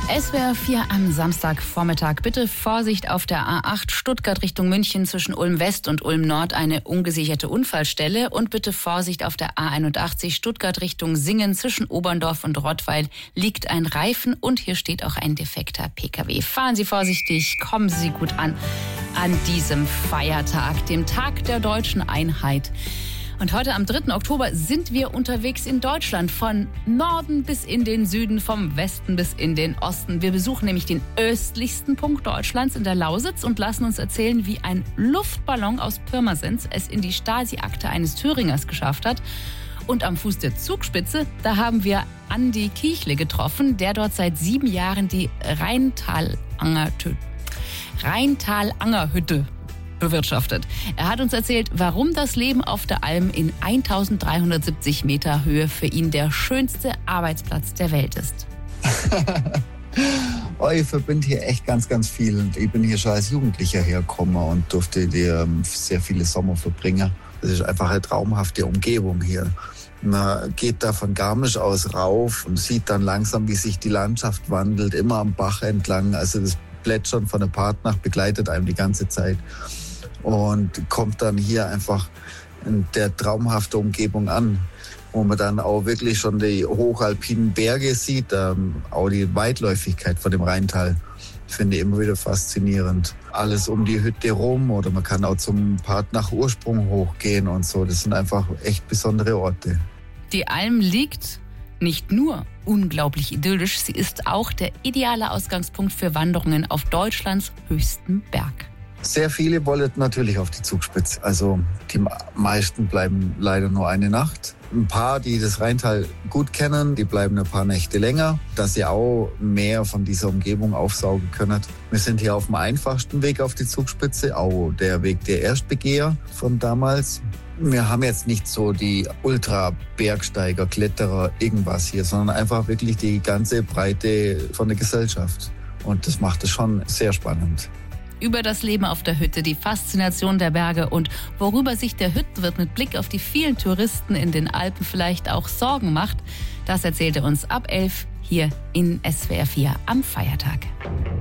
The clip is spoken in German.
SWR 4 am Samstagvormittag. Bitte Vorsicht auf der A8 Stuttgart Richtung München zwischen Ulm West und Ulm Nord, eine ungesicherte Unfallstelle. Und bitte Vorsicht auf der A81 Stuttgart Richtung Singen zwischen Oberndorf und Rottweil liegt ein Reifen und hier steht auch ein defekter Pkw. Fahren Sie vorsichtig, kommen Sie gut an diesem Feiertag, dem Tag der deutschen Einheit. Und heute am 3. Oktober sind wir unterwegs in Deutschland, von Norden bis in den Süden, vom Westen bis in den Osten. Wir besuchen nämlich den östlichsten Punkt Deutschlands in der Lausitz und lassen uns erzählen, wie ein Luftballon aus Pirmasens es in die Stasi-Akte eines Thüringers geschafft hat. Und am Fuß der Zugspitze, da haben wir Andi Kiechle getroffen, der dort seit 7 Jahren die Rheintalangerhütte bewirtschaftet. Er hat uns erzählt, warum das Leben auf der Alm in 1370 Meter Höhe für ihn der schönste Arbeitsplatz der Welt ist. Ich verbinde hier echt ganz, ganz viel. Ich bin hier schon als Jugendlicher hergekommen und durfte hier sehr viele Sommer verbringen. Das ist einfach eine traumhafte Umgebung hier. Man geht da von Garmisch aus rauf und sieht dann langsam, wie sich die Landschaft wandelt, immer am Bach entlang. Also das Plätschern von der Partnacht begleitet einem die ganze Zeit. Und kommt dann hier einfach in der traumhaften Umgebung an, wo man dann auch wirklich schon die hochalpinen Berge sieht, auch die Weitläufigkeit von dem Rheintal. Finde ich immer wieder faszinierend. Alles um die Hütte rum oder man kann auch zum Partnach Ursprung hochgehen und so. Das sind einfach echt besondere Orte. Die Alm liegt nicht nur unglaublich idyllisch, sie ist auch der ideale Ausgangspunkt für Wanderungen auf Deutschlands höchstem Berg. Sehr viele wollen natürlich auf die Zugspitze. Also die meisten bleiben leider nur eine Nacht. Ein paar, die das Rheintal gut kennen, die bleiben ein paar Nächte länger, dass sie auch mehr von dieser Umgebung aufsaugen können. Wir sind hier auf dem einfachsten Weg auf die Zugspitze, auch der Weg der Erstbegeher von damals. Wir haben jetzt nicht so die Ultra-Bergsteiger, Kletterer, irgendwas hier, sondern einfach wirklich die ganze Breite von der Gesellschaft. Und das macht es schon sehr spannend. Über das Leben auf der Hütte, die Faszination der Berge und worüber sich der Hüttenwirt mit Blick auf die vielen Touristen in den Alpen vielleicht auch Sorgen macht, das erzählt er uns ab 11 hier in SWR 4 am Feiertag.